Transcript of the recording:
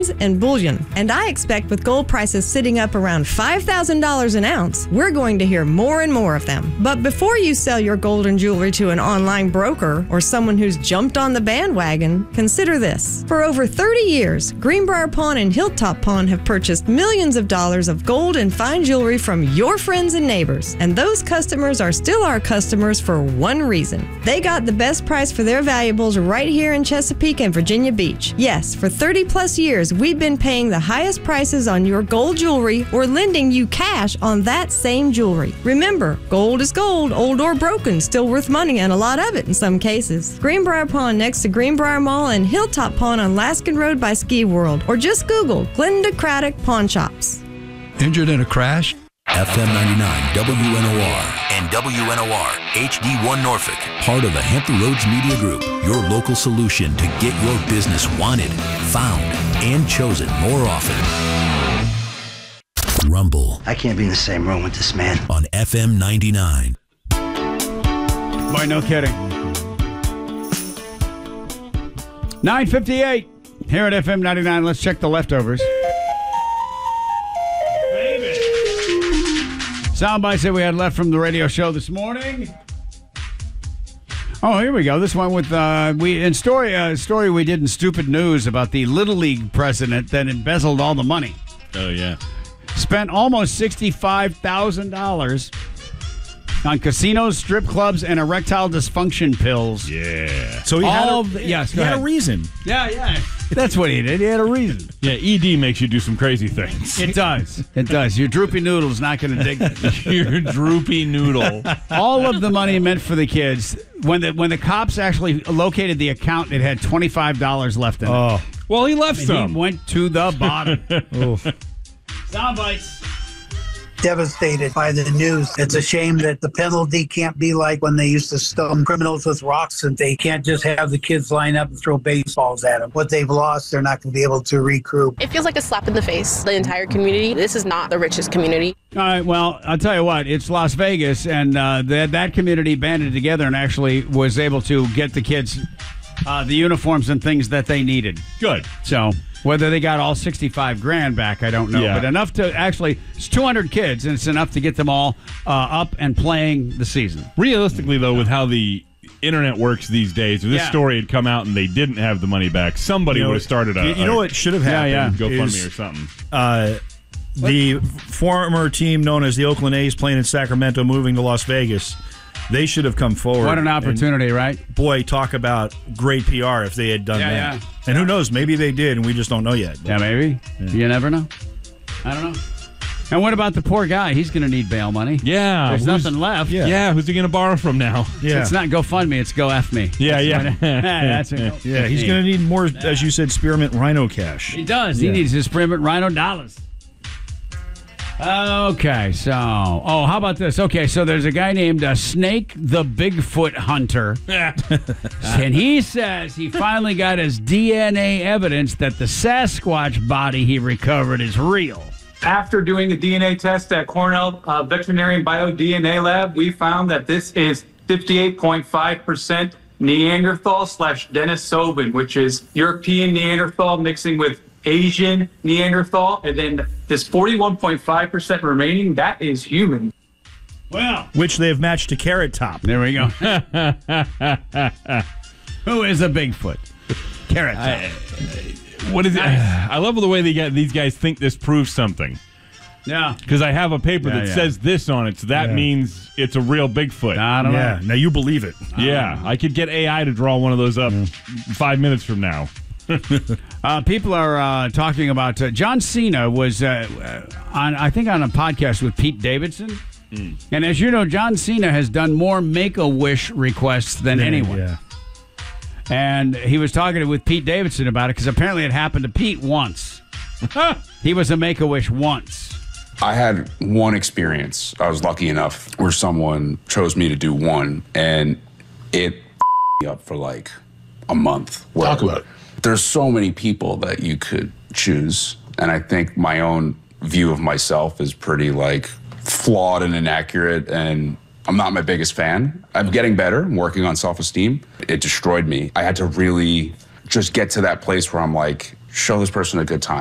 and bullion. And I expect with gold prices sitting up around $5,000 an ounce, we're going to hear more and more of them. But before you sell your gold and jewelry to an online broker or someone who's jumped on the bandwagon, consider this. For over 30 years, Greenbrier Pawn and Hilltop Pawn have purchased millions of dollars of gold and fine jewelry from your friends and neighbors. And those customers are still our customers for one reason. They got the best price for their valuables right here in Chesapeake and Virginia Beach. Yes, for 30 plus years, we've been paying the highest prices on your gold jewelry or lending you cash on that same jewelry. Remember, gold is gold, old or broken, still worth money and a lot of it in some cases. Greenbrier Pawn next to Greenbrier Mall and Hilltop Pawn on Laskin Road by Ski World. Or just Google Glenda Craddock Pawn Shops. Injured in a crash? FM 99 WNOR and WNOR HD1 Norfolk. Part of the Hampton Roads Media Group. Your local solution to get your business wanted, found, and chosen more often. Rumble. I can't be in the same room with this man. On FM 99. Boy, no kidding. 9:58 here at FM 99. Let's check the leftovers. Soundbites that we had left from the radio show this morning. Oh, here we go. This one with story we did in Stupid News about the Little League president that embezzled all the money. Oh yeah, spent almost $65,000 on casinos, strip clubs, and erectile dysfunction pills. Yeah. So he had a reason. Yeah. That's what he did. He had a reason. Yeah, ED makes you do some crazy things. It does. It does. Your droopy noodle's not going to dig that. Your droopy noodle. All of the money meant for the kids. When the cops actually located the account, it had $25 left in it. Oh. Well, he left some. He went to the bottom. Soundbites. Devastated by the news. It's a shame that the penalty can't be like when they used to stone criminals with rocks, and they can't just have the kids line up and throw baseballs at them. What they've lost, they're not going to be able to recoup. It feels like a slap in the face, the entire community. This is not the richest community. All right, well, I'll tell you what, it's Las Vegas, and that community banded together and actually was able to get the kids the uniforms and things that they needed. Good. So whether they got all $65,000 back, I don't know. Yeah. But enough to actually, it's 200 kids, and it's enough to get them all up and playing the season. Realistically, though, with how the internet works these days, if this story had come out and they didn't have the money back, somebody would have started what should have happened? GoFundMe or something. The former team known as the Oakland A's playing in Sacramento, moving to Las Vegas. They should have come forward. What an opportunity, and, right? Boy, talk about great PR if they had done that. Yeah. And who knows? Maybe they did, and we just don't know yet. Yeah, maybe. Yeah. You never know. I don't know. And what about the poor guy? He's going to need bail money. Yeah. There's nothing left. Yeah, who's he going to borrow from now? Yeah. It's not GoFundMe, it's GoF-me. Yeah. That's it. Yeah, he's going to need more, as you said, spearmint rhino cash. He does. He needs his spearmint rhino dollars. Okay, so, how about this? Okay, so there's a guy named Snake the Bigfoot Hunter. And he says he finally got his DNA evidence that the Sasquatch body he recovered is real. After doing a DNA test at Cornell Veterinary BioDNA Lab, we found that this is 58.5% Neanderthal/Denisovan, which is European Neanderthal mixing with Asian Neanderthal, and then this 41.5% remaining, that is human. Well, which they have matched to Carrot Top. There we go. Who is a Bigfoot? Carrot Top. What is it? I love the way these guys think this proves something. Yeah. Because I have a paper that says this on it, so that means it's a real Bigfoot. I don't know. Now you believe it. Yeah. I could get AI to draw one of those up 5 minutes from now. People are talking about John Cena was on a podcast with Pete Davidson. And as you know, John Cena has done more Make-A-Wish requests than anyone. Yeah. And he was talking with Pete Davidson about it because apparently it happened to Pete once. He was a Make-A-Wish once. I had one experience. I was lucky enough where someone chose me to do one, and it me up for like a month. Talk about it. There's so many people that you could choose, and I think my own view of myself is pretty like flawed and inaccurate, and I'm not my biggest fan. I'm getting better. I'm working on self-esteem. It destroyed me. I had to really just get to that place where I'm like, show this person a good time.